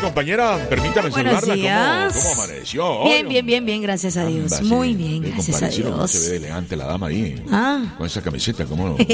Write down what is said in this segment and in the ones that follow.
compañera, permítame saludarla. Días. ¿Cómo amaneció? Bien, gracias a Dios. Muy bien, gracias a Dios. Se ve elegante la dama ahí. Con esa camiseta, ¿cómo no?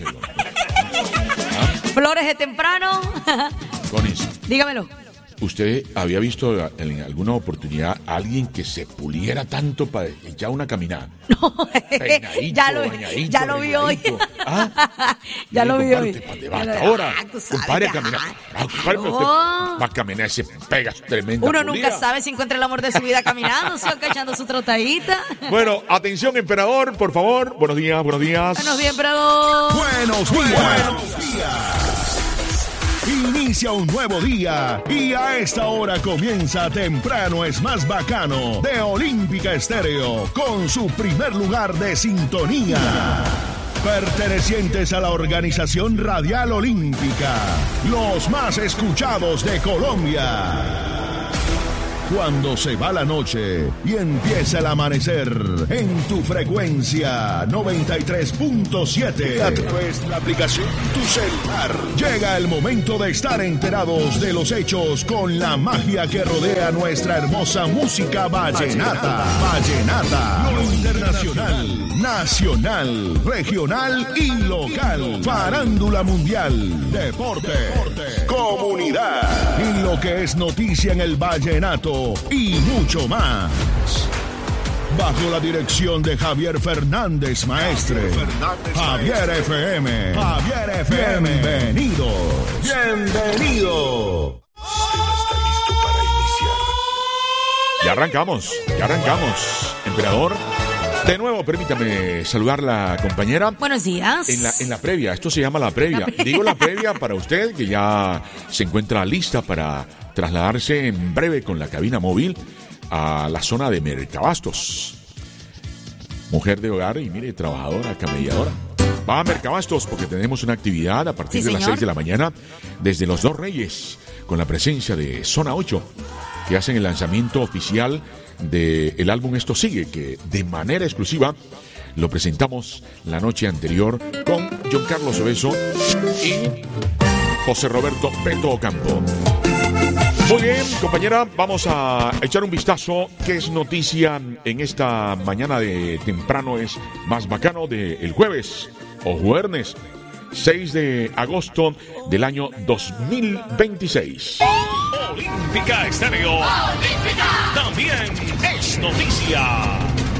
Flores de temprano. Con eso. Dígamelo. ¿Usted había visto en alguna oportunidad a alguien que se puliera tanto para echar una caminada? No, ya lo vi hoy. Ya lo vi hoy. Ahora, compadre, a caminar. Va a caminar, se pega tremenda Uno pulida. nunca sabe si encuentra el amor de su vida caminando, si va echando su trotadita. Bueno, atención, emperador, por favor. Buenos días. Buenos días, emperador. Buenos días. Inicia un nuevo día y a esta hora comienza Temprano es más bacano de Olímpica Estéreo con su primer lugar de sintonía. Pertenecientes a la organización Radial Olímpica, los más escuchados de Colombia. Cuando se va la noche y empieza el amanecer en tu frecuencia 93.7 a través de la aplicación Tu Celular. Llega el momento de estar enterados de los hechos con la magia que rodea nuestra hermosa música vallenata. Lo internacional, nacional, regional y local. Farándula mundial, deporte, comunidad y lo que es noticia en el vallenato y mucho más. Bajo la dirección de Javier Fernández Maestre. Javier FM. Bienvenido. Ya arrancamos. Emperador. De nuevo, permítame saludar la compañera. Buenos días. En la previa, esto se llama la previa. Digo la previa para usted que ya se encuentra lista para trasladarse en breve con la cabina móvil a la zona de Mercabastos. Mujer de hogar y mire, trabajadora, camelladora. Va a Mercabastos porque tenemos una actividad a partir de las 6 de la mañana desde Los Dos Reyes con la presencia de Zona 8 que hacen el lanzamiento oficial del álbum Esto Sigue, que de manera exclusiva lo presentamos la noche anterior con John Carlos Obeso y José Roberto Peto Ocampo. Muy bien, compañera, vamos a echar un vistazo qué es noticia en esta mañana de temprano es más bacano del jueves o jueves 6 de agosto del año 2026. Olímpica Estéreo. Olímpica. También es noticia.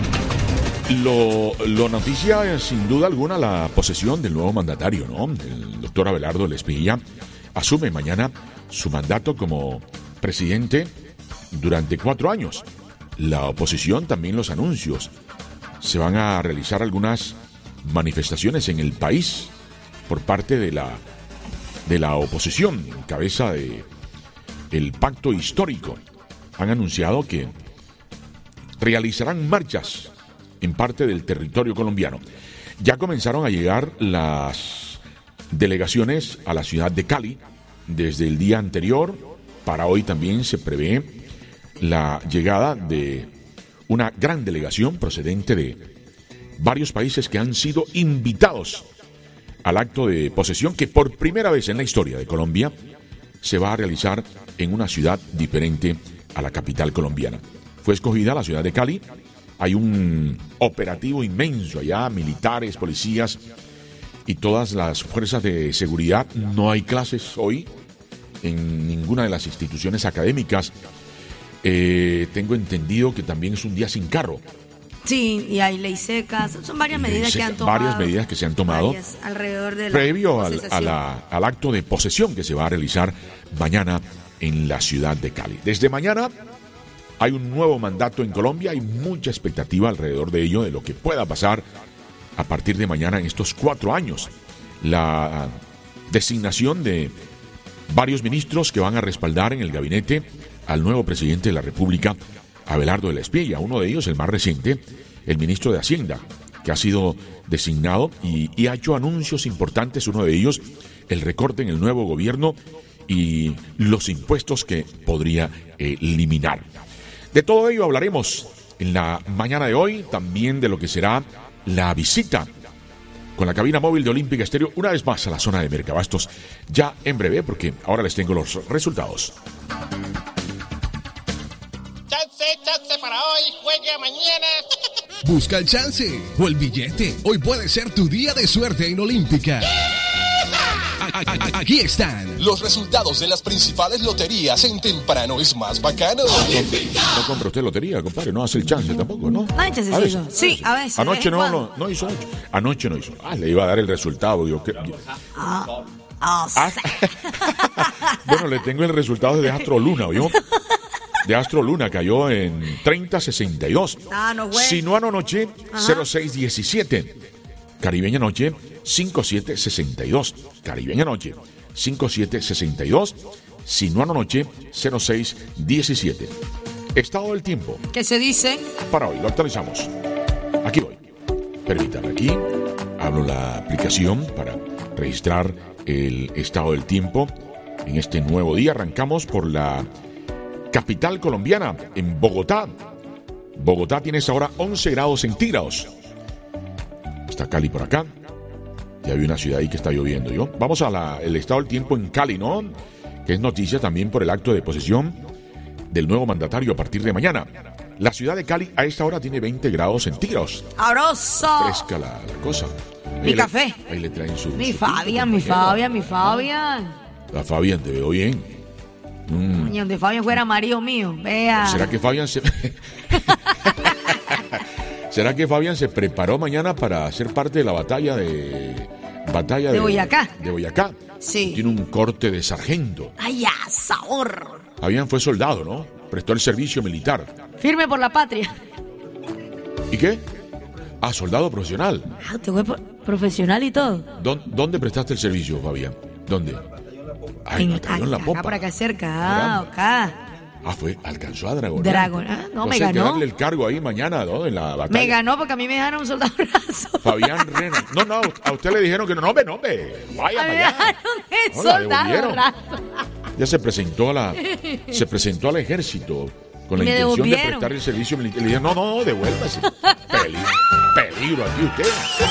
Lo noticia es sin duda alguna la posesión del nuevo mandatario, ¿no? El doctor Abelardo Lespilla asume mañana su mandato como presidente durante 4 años. La oposición, también los anuncios. Se van a realizar algunas manifestaciones en el país por parte de la oposición, en cabeza de el pacto histórico. Han anunciado que realizarán marchas en parte del territorio colombiano. Ya comenzaron a llegar las delegaciones a la ciudad de Cali desde el día anterior. Para hoy también se prevé la llegada de una gran delegación procedente de varios países que han sido invitados al acto de posesión que por primera vez en la historia de Colombia se va a realizar en una ciudad diferente a la capital colombiana. Fue escogida la ciudad de Cali. Hay un operativo inmenso allá, militares, policías y todas las fuerzas de seguridad. No hay clases hoy en ninguna de las instituciones académicas. Tengo entendido que también es un día sin carro. Sí, y hay ley secas, son varias medidas que han tomado. Varias medidas que se han tomado alrededor de la previo al acto de posesión que se va a realizar mañana en la ciudad de Cali. Desde mañana hay un nuevo mandato en Colombia, hay mucha expectativa alrededor de ello, de lo que pueda pasar a partir de mañana en estos 4 años. La designación de varios ministros que van a respaldar en el gabinete al nuevo presidente de la República, Abelardo Lespilla. Uno de ellos, el más reciente, el ministro de Hacienda, que ha sido designado y ha hecho anuncios importantes. Uno de ellos, el recorte en el nuevo gobierno y los impuestos que podría eliminar. De todo ello hablaremos en la mañana de hoy, también de lo que será la visita con la cabina móvil de Olímpica Estéreo una vez más a la zona de Mercabastos, ya en breve, porque ahora les tengo los resultados. Busca el chance o el billete. Hoy puede ser tu día de suerte en Olímpica. Aquí están los resultados de las principales loterías en Temprano es Más Bacano. No compra usted lotería, compadre. No hace el chance tampoco, ¿no? No hay chancecito. Sí, a veces. Anoche no hizo. Anoche no hizo. Le iba a dar el resultado. Bueno, le tengo el resultado de Astro Luna, ¿oyó? De Astro Luna cayó en 30.62. No, güey. Sinuano Noche, 06.17. Caribeña Noche, 57.62. Caribeña Noche, 57.62. Sinuano Noche, 06.17. Estado del tiempo. ¿Qué se dice? Para hoy, lo actualizamos. Aquí voy. Permítame, aquí hablo la aplicación para registrar el estado del tiempo. En este nuevo día arrancamos por la capital colombiana, en Bogotá. Bogotá tiene ahora 11 grados centígrados. Está Cali por acá. Ya vi una ciudad ahí que está lloviendo. Vamos a el estado del tiempo en Cali, ¿no? Que es noticia también por el acto de posesión del nuevo mandatario a partir de mañana. La ciudad de Cali a esta hora tiene 20 grados centígrados. ¡Sabroso! Fresca la cosa. Mi café. Ahí le traen su... Mi su Fabián. La Fabián, te veo bien. Donde Fabián fuera marido mío, vea. ¿Será que Fabián se... ¿Será que Fabián se preparó mañana para ser parte de la batalla de Boyacá? De Boyacá. Sí. Tiene un corte de sargento. ¡Ay, ya, sabor! Fabián fue soldado, ¿no? Prestó el servicio militar. Firme por la patria. ¿Y qué? Soldado profesional. Usted fue profesional y todo. ¿Dónde prestaste el servicio, Fabián? ¿Dónde? En La Popa. Acá por acá cerca, acá. Alcanzó a Dragon. No, me ganó. Hay que darle el cargo ahí mañana, ¿no? En la batalla. Me ganó porque a mí me dejaron un soldado brazo. Fabián Rena. No, a usted le dijeron que no, vaya para allá. Me dejaron el soldado brazo. Ya se presentó al ejército con la intención de prestar el servicio militar. Le dijeron, no, devuélvase. Peligro aquí usted.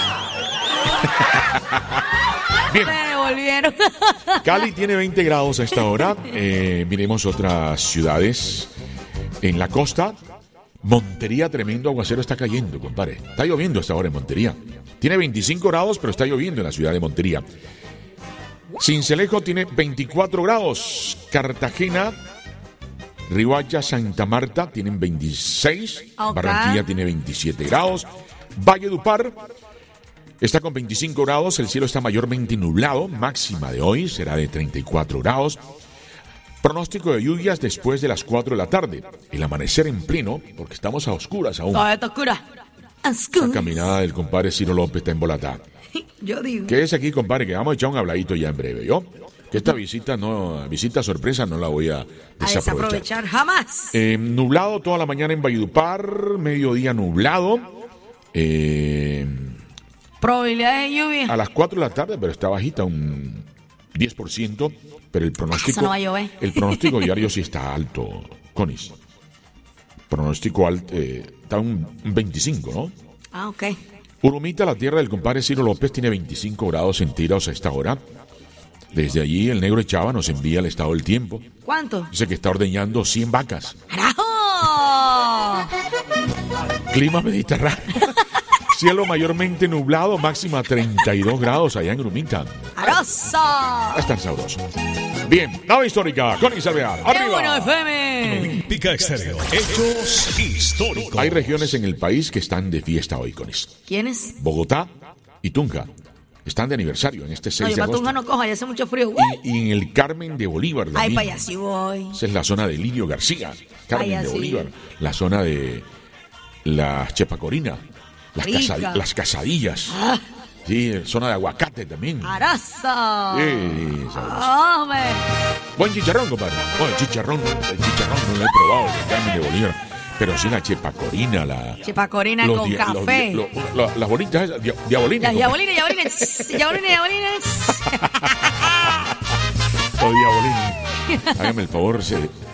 Bien. Me devolvieron. Cali tiene 20 grados a esta hora. Miremos otras ciudades. En la costa, Montería, tremendo aguacero está cayendo, compadre. Está lloviendo a esta hora en Montería. Tiene 25 grados, pero está lloviendo en la ciudad de Montería. Cincelejo tiene 24 grados. Cartagena, Riohacha, Santa Marta tienen 26. Okay. Barranquilla tiene 27 grados. Valledupar está con 25 grados, el cielo está mayormente nublado, máxima de hoy será de 34 grados. Pronóstico de lluvias después de las 4 de la tarde. El amanecer en pleno, porque estamos a oscuras aún. Todo está oscura. La caminada del compadre Ciro López está embolatada. Yo digo. Quédese aquí, compadre, que vamos a echar un habladito ya en breve, Que esta visita sorpresa no la voy a desaprovechar jamás. Nublado toda la mañana en Valledupar, mediodía nublado. Probabilidad de lluvia. A las 4 de la tarde, pero está bajita, un 10%, pero el pronóstico... Eso no va a llover. El pronóstico diario sí está alto, Conis. Pronóstico alto, está un 25, ¿no? Ok. Urumita, la tierra del compadre Ciro López, tiene 25 grados centígrados a esta hora. Desde allí, el negro Echava nos envía el estado del tiempo. ¿Cuánto? Dice que está ordeñando 100 vacas. ¡Carajo! Clima mediterráneo. Cielo mayormente nublado, máxima 32 grados allá en Urumita. ¡Sabroso! Va a estar sabroso. Bien, nave histórica, con Isabel. ¡Arriba! ¡Bueno, FM! Olímpica Estéreo. Hechos históricos. Hay regiones en el país que están de fiesta hoy, Conis. ¿Quiénes? Bogotá y Tunja. Están de aniversario en este 6 de agosto. Tunja no coja, ya hace mucho frío. Y en el Carmen de Bolívar. Ay, para allá sí voy. Esa es la zona de Lirio García. Carmen de Bolívar. Sí. La zona de la Chepacorina. Las Casadillas. Sí, zona de aguacate también. ¡Araza! Sí, ¡Hombre! Buen chicharrón, compadre. El chicharrón no lo he probado, el Carmen de Bolívar. Pero sí la Chepacorina, Chepacorina con café. Las bolitas esas, diabolinas. Las diabolinas. Los diabolinas. Hágame el favor,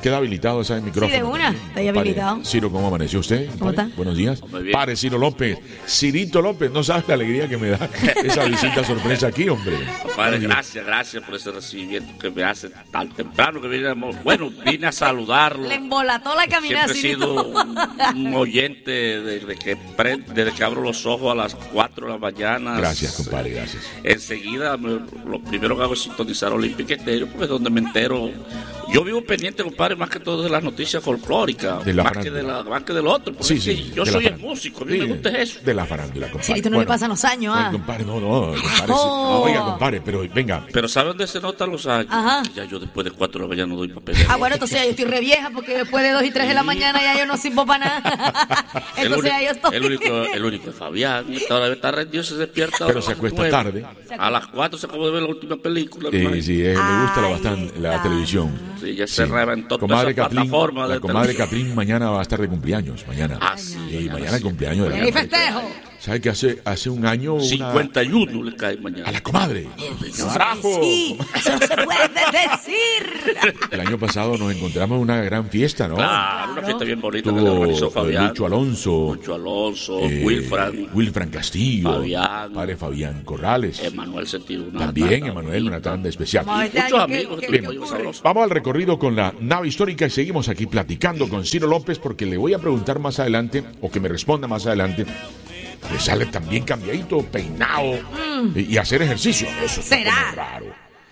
queda habilitado ese micrófono. Sí, de una, está ahí habilitado. Ciro, ¿cómo amaneció usted? ¿Cómo está? Buenos días. Muy bien. Padre Ciro López. Cirito López, no sabes la alegría que me da esa visita sorpresa aquí, hombre. Padre, gracias por ese recibimiento que me hace tan temprano que vine a saludarlo. Le embolató la caminada. Siempre he sido un oyente desde que abro los ojos a las 4 de la mañana. Gracias, compadre, gracias. Enseguida, lo primero que hago es sintonizar Olímpica Estéreo, porque es donde me entero. Yo vivo pendiente, compadre, más que todo de las noticias folclóricas, más que del otro. Porque Sí, yo soy el músico, a mí me gusta eso. De la farándula, compadre. Sí, esto no le pasan los años, compadre, no, compadre. Oiga, compadre, pero venga. Pero ¿sabe dónde se notan los años? Ajá. Ya yo después de 4 de la mañana no doy papel. Bueno, entonces ya yo estoy re vieja, porque después de 2 y 3 de la mañana ya yo no sirvo para nada. Entonces ya yo estoy... El único es Fabián. Esta hora está rendido, se despierta. Pero se acuesta tarde. A las 4 se acabó de ver la última película. Sí, le gusta bastante la televisión. Sí, ya se reventó toda esa plataforma. La comadre Catrín mañana va a estar de cumpleaños. Mañana. Sí. Mañana es cumpleaños de la ¡Y festejo! ¿Sabe que hace un año 51 le cae mañana? A la comadre. ¡Carajo! Sí, eso no se puede decir. El año pasado nos encontramos en una gran fiesta, ¿no? Claro, una fiesta bien bonita que organizó Fabián. Lucho Alonso, Wilfran Castillo, Fabián, padre Fabián Corrales, Emanuel Sentido. También Emanuel, una tanda especial. Muchos amigos. Vamos al recorrido con la nave histórica y seguimos aquí platicando con Ciro López, porque le voy a preguntar más adelante, o que me responda más adelante. Le sale también cambiadito, peinado y hacer ejercicio. Eso será raro.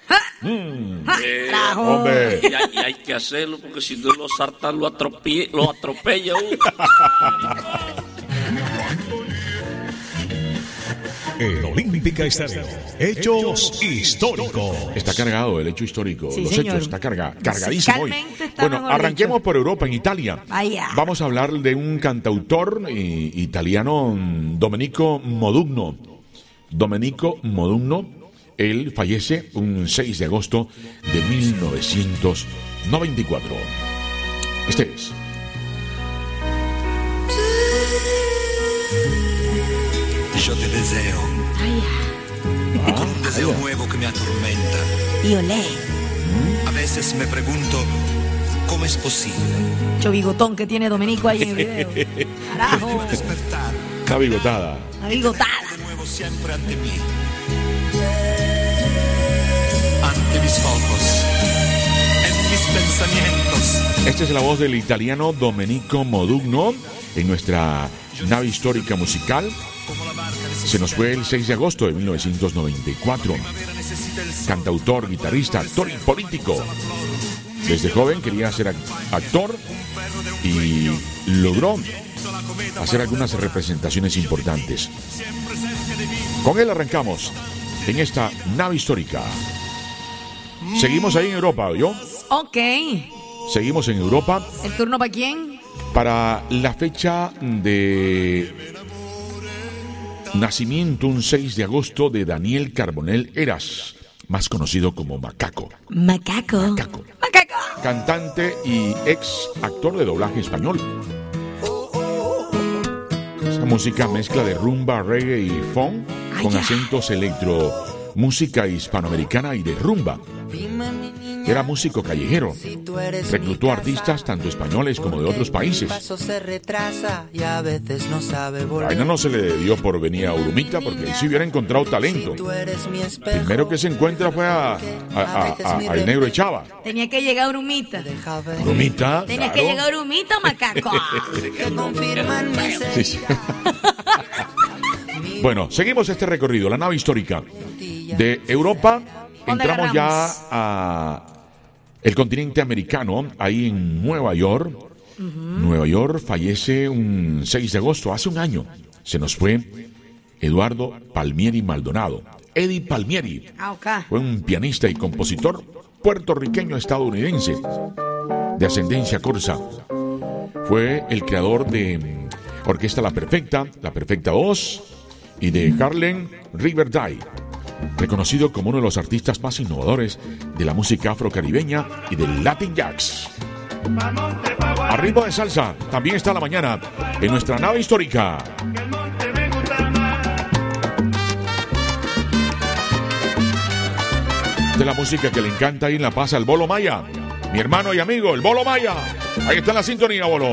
Hombre. Y hay que hacerlo porque si no los sartan lo atropella uno. En Olímpica Estéreo, hechos históricos. Está cargado el hecho histórico. Sí, los señor. hechos, está cargadísimo hoy. Bueno, mejor arranquemos dicho por Europa, en Italia. Vaya. Vamos a hablar de un cantautor italiano, Domenico Modugno. Él fallece un 6 de agosto de 1994. Este es. Yo te deseo. Con un deseo nuevo que me atormenta. Violé. A veces me pregunto, ¿cómo es posible? Mucho bigotón que tiene Domenico ahí en el video. Carajo. Despertar. Una bigotada. La bigotada. De nuevo siempre ante mí. Ante mis ojos. En mis pensamientos. Esta es la voz del italiano Domenico Modugno en nuestra nave histórica musical. Se nos fue el 6 de agosto de 1994. Cantautor, guitarrista, actor y político. Desde joven quería ser actor y logró hacer algunas representaciones importantes. Con él arrancamos en esta nave histórica. Seguimos ahí en Europa, ¿oyó? Ok. Seguimos en Europa. ¿El turno para quién? Para la fecha de nacimiento, un 6 de agosto, de Daniel Carbonell Eras, más conocido como Macaco. Macaco. Cantante y ex actor de doblaje español. Esa música mezcla de rumba, reggae y funk con acentos electro, música hispanoamericana y de rumba. Era músico callejero. Reclutó artistas tanto españoles como de otros países. A él no se le dio por venir a Urumita porque ahí sí hubiera encontrado talento. Primero que se encuentra fue al negro Echava. Tenía que llegar a Urumita. Urumita. Tenía que llegar a Urumita, Macaco. Sí. Bueno, seguimos este recorrido, la nave histórica de Europa. Entramos ya a el continente americano, ahí en Nueva York. Nueva York fallece un 6 de agosto, hace un año. Se nos fue Eduardo Palmieri Maldonado. Eddie Palmieri fue un pianista y compositor puertorriqueño-estadounidense de ascendencia corsa. Fue el creador de Orquesta La Perfecta 2 y de Harlem Riverdale. Reconocido como uno de los artistas más innovadores de la música afrocaribeña y del Latin Jazz. A ritmo de salsa, también está la mañana en nuestra nave histórica. De la música que le encanta y la pasa al Bolo Maya. mi hermano y amigo, el Bolo Maya. Ahí está la sintonía, Bolo.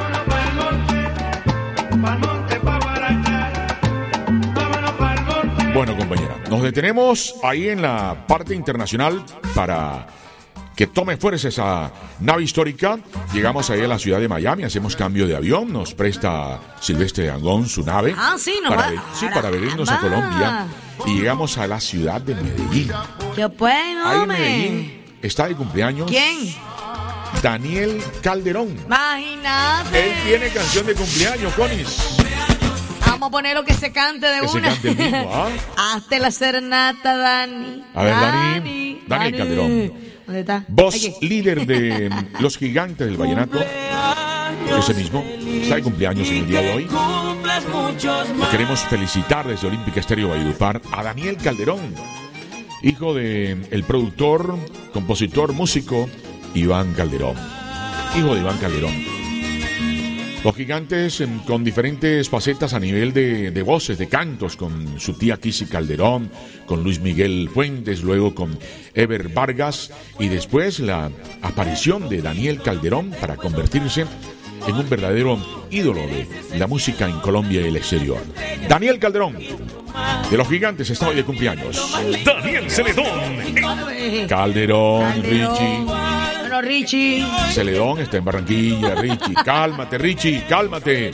Bueno, compañera, nos detenemos ahí en la parte internacional para que tome fuerza esa nave histórica. Llegamos ahí a la ciudad de Miami, hacemos cambio de avión, nos presta Silvestre Dangond su nave para venirnos a Colombia, y llegamos a la ciudad de Medellín. ¡Qué bueno! Ahí en Medellín está de cumpleaños. ¿Quién? Daniel Calderón. Imagínate. Él tiene canción de cumpleaños, Conis. Vamos a poner lo que se cante de que una. Se cante el mismo, ¿ah? Hazte la serenata, Dani. A ver, Daniel Calderón. ¿Dónde está? Voz Aquí. líder de los gigantes del vallenato. Ese mismo. Está de cumpleaños en el día de hoy. Le queremos felicitar desde Olímpica Estéreo Valledupar a Daniel Calderón, hijo de el productor, compositor, músico Iván Calderón. Hijo de Iván Calderón. Los gigantes con diferentes facetas a nivel de voces, de cantos, con su tía Kissy Calderón, con Luis Miguel Fuentes, luego con Ever Vargas, y después la aparición de Daniel Calderón para convertirse en un verdadero ídolo de la música en Colombia y el exterior. Daniel Calderón, de los gigantes, está hoy de cumpleaños. Daniel Celedón. Calderón, Richie. Bueno, Richie. Celedón está en Barranquilla, Richie. Cálmate, Richie, cálmate.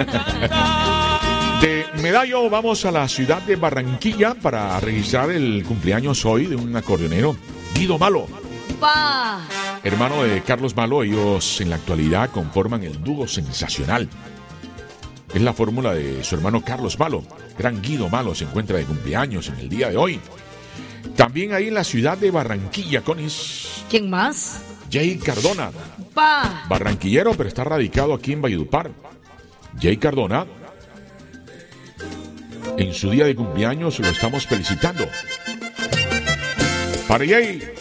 De Medallo vamos a la ciudad de Barranquilla para registrar el cumpleaños hoy de un acordeonero, Guido Malo. Pa. Hermano de Carlos Malo, ellos en la actualidad conforman el dúo Sensacional. Es la fórmula de su hermano Carlos Malo. Gran Guido Malo se encuentra de cumpleaños en el día de hoy. También ahí en la ciudad de Barranquilla, Conis. ¿Quién más? Jay Cardona. Pa. Barranquillero, pero está radicado aquí en Valledupar. Jay Cardona, en su día de cumpleaños lo estamos felicitando. Para Jay,